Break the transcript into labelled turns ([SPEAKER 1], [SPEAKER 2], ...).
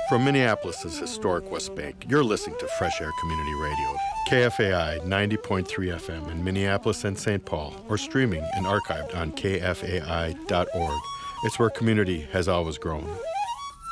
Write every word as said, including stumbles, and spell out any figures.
[SPEAKER 1] From Minneapolis' historic West Bank, you're listening to Fresh Air Community Radio, K F A I ninety point three F M in Minneapolis and Saint Paul, or streaming and archived on K F A I dot org. It's where community has always grown.